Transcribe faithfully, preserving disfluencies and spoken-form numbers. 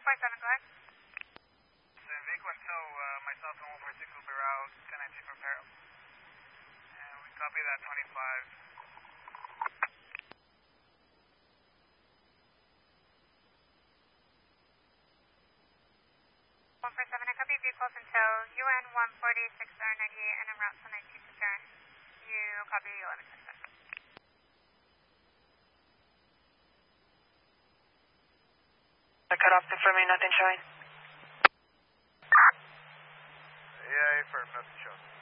four seven, go ahead. Vehicle until uh, myself and one four six will be route ten nineteen for Peril. And we copy that twenty-five. one four seven, I copy vehicles until U N one forty-six R ninety-eight and en route to nineteen to Karen. You copy eleven ten seven. I cut off for me, nothing showing. Yeah, for nothing showing.